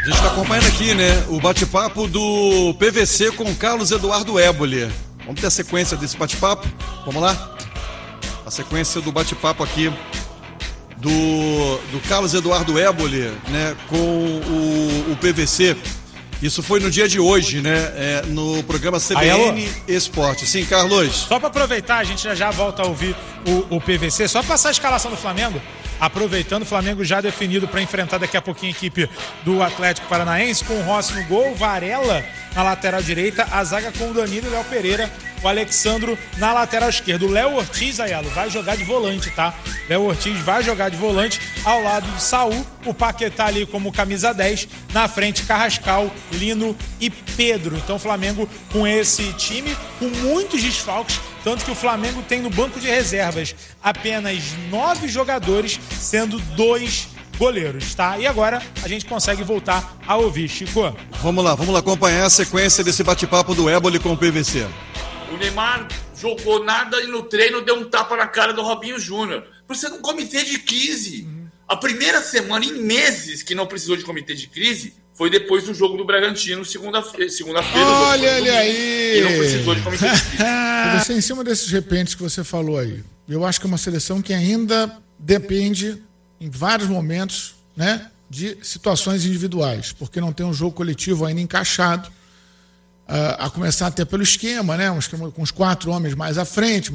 A gente está acompanhando aqui, né, o bate-papo do PVC com Carlos Eduardo Éboli. Vamos ter a sequência desse bate-papo? Vamos lá? A sequência do bate-papo aqui do Carlos Eduardo Éboli, né, com o PVC. Isso foi no dia de hoje, né, no programa CBN Esporte. Sim, Carlos. Só para aproveitar, a gente já volta a ouvir o PVC, só passar a escalação do Flamengo. Aproveitando, o Flamengo já definido para enfrentar daqui a pouquinho a equipe do Atlético Paranaense, com o Rossi no gol, Varela na lateral direita, a zaga com o Danilo e o Léo Pereira, o Alexandro na lateral esquerda. O Léo Ortiz, Ayala, vai jogar de volante, tá? Léo Ortiz vai jogar de volante ao lado do Saul, o Paquetá ali como camisa 10, na frente Carrascal, Lino e Pedro. Então o Flamengo com esse time, com muitos desfalques, tanto que o Flamengo tem no banco de reservas apenas 9 jogadores, sendo 2 goleiros, tá? E agora a gente consegue voltar a ouvir, Chico. Vamos lá acompanhar a sequência desse bate-papo do Éboli com o PVC. O Neymar jogou nada e no treino deu um tapa na cara do Robinho Júnior. Precisa de um comitê de crise. A primeira semana em meses que não precisou de comitê de crise foi depois do jogo do Bragantino, segunda-feira. Olha ele aí! E não precisou de comitê de crise. Você, em cima desses repentes que você falou aí, eu acho que é uma seleção que ainda depende, em vários momentos, né, de situações individuais, porque não tem um jogo coletivo ainda encaixado, a começar até pelo esquema, né, um esquema com os 4 homens mais à frente,